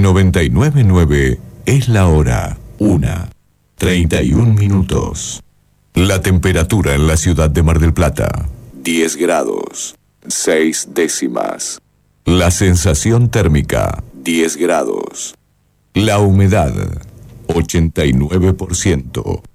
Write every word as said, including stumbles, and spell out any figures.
noventa y nueve punto nueve es la hora una, treinta y un minutos. La temperatura en la ciudad de Mar del Plata, diez grados, seis décimas. La sensación térmica, diez grados. La humedad, ochenta y nueve por ciento.